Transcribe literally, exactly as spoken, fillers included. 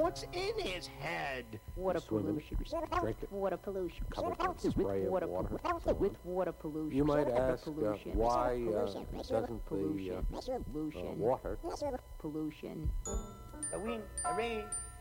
What's in his head? Water Swim in it, pollution. drink it, Water pollution. cover it with With spray of water, water. pollution. With water pollution. You might Water ask uh, pollution. why uh, doesn't the uh, uh, pollution. water Pollution. The wind, the rain,